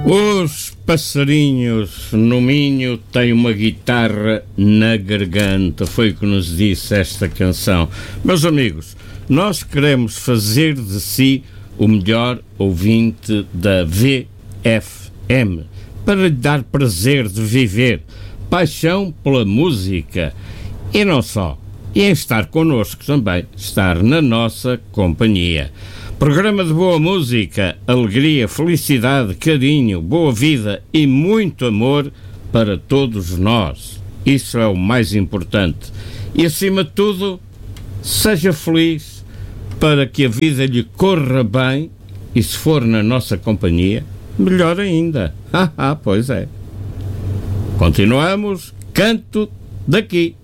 Os passarinhos no Minho têm uma guitarra na garganta, foi o que nos disse esta canção. Meus amigos, nós queremos fazer de si o melhor ouvinte da VFM, para lhe dar prazer de viver, paixão pela música e não só, e em estar connosco também, estar na nossa companhia. Programa de boa música, alegria, felicidade, carinho, boa vida e muito amor para todos nós. Isso é o mais importante. E acima de tudo, seja feliz para que a vida lhe corra bem e se for na nossa companhia, melhor ainda. Pois é. Continuamos, canto daqui.